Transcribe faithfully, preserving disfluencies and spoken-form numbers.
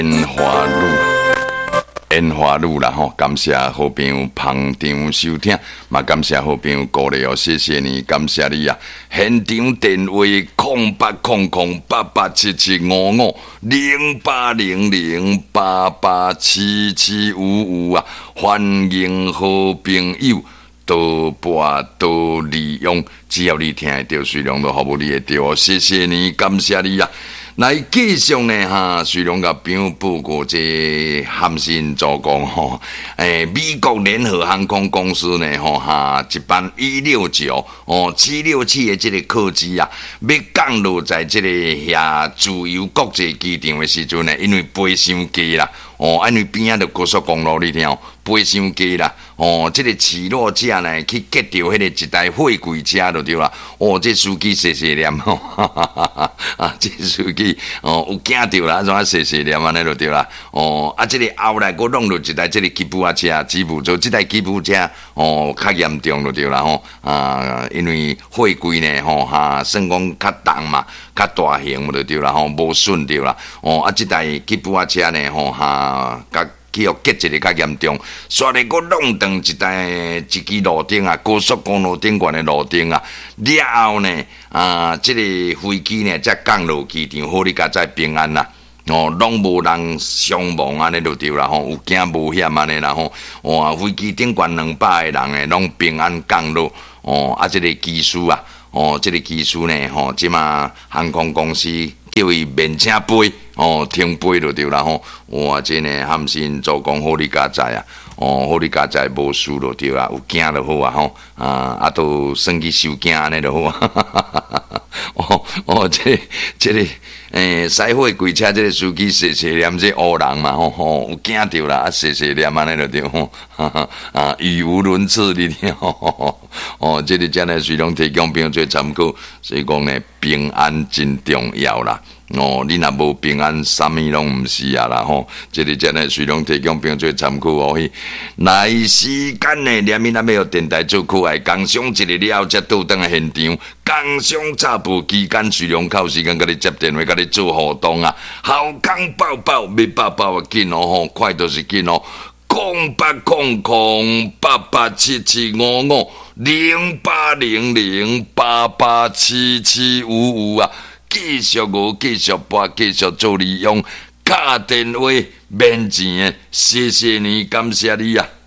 烟花路，烟花路啦吼，感谢好朋友捧场收听，嘛感谢好朋友鼓励哦，谢谢你，感谢你啊！现场电话空八空空八八七七五五零八零零八八七七五五啊，欢迎好朋友多播多利用，只要你听得到，水龙都服务你会到，谢谢你，感谢你啊！来继续呢哈，虽然甲朋友报告这函信做讲吼，诶，美国联合航空公司呢吼哈，一班一六九哦七六七的这个客机啊，要降落在这个遐自由国际机场的时阵呢，因为飞伤低啦，哦，因为边仔就高速公路你听哦，飞伤低啦，哦，这个起落架呢去夹着迄个一台货柜车就对啦，哦，这司机细细念吼，哈哈哈哈啊，这司机。哦，有惊到啦，怎啊细细念安尼就对啦。哦，啊，这个后来佫弄落一台这个吉普车，吉普做这台吉普车，哦，较严重就对啦吼。啊，因为货柜呢吼哈，算讲较重嘛，较大型就对啦吼，无顺着啦。哦，啊，这台吉普车呢吼哈，甲去互结一个较严重，煞咧佫弄断一台一支路顶啊，高速公路顶悬的路顶啊，了后呢，啊，这个飞机呢才降落机场，好你家再平安啦。哦，拢无人伤亡安尼就对啦吼，有惊无险安尼啦吼。哇，飞机顶悬两百个人诶，拢平安降落。哦，啊，这个机师啊，哦，这个机师呢，吼，即马航空公司叫伊免请飞。哦，停飞就对啦吼，哇，这呢含心做讲好你家在啊，哦，好你家在无事就对啦，有惊就好啊吼，啊啊都算去受惊安尼就好啊，哦哦，这这个诶，驶货柜车这个司机细细念这乌人嘛吼吼，有惊着啦，啊细细念安尼就对吼，啊语无伦次你听吼，哦，这个真诶虽然提供朋友做参考，所以讲呢平安真重要啦。哦，你若无平安，啥物拢毋是啊啦吼！这里真诶，虽然提供朋友做参考哦。来时间呢，连面那要电台做课外工商一日了，才倒转来现场。工商插播期间，虽然靠时间甲你接电话，甲你做互动啊。好工爆爆，要爆爆啊紧哦吼，快就是紧哦。空八空空八八七七五五零八零零八八七七五五啊！继续我继续拨，继续做利用，打电话免钱的，谢谢你，感谢你啊！